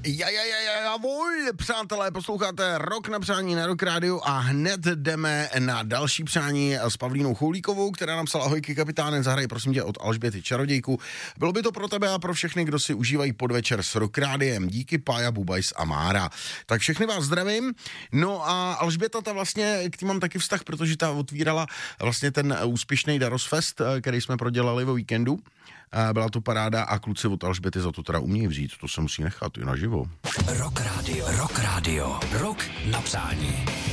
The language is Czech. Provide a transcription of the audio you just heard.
Javol, přátelé, posloucháte Rock na přání na Rock Radio a hned jdeme na další přání s Pavlínou Choulíkovou, která napsala: ahojky kapitáne, zahraj prosím tě od Alžběty Čarodějku. Bylo by to pro tebe a pro všechny, kdo si užívají podvečer s Rock Radiem. Díky Pája, Bubajs a Mára. Tak všechny vás zdravím. No a Alžběta, ta vlastně, k tím mám taky vztah, protože ta otvírala vlastně ten úspěšný Darosfest, který jsme prodělali o víkendu. Byla to paráda a kluci od Alžběty za to teda umějí vzít, to se musí nechat i naživo. Rock Radio, rock na přání.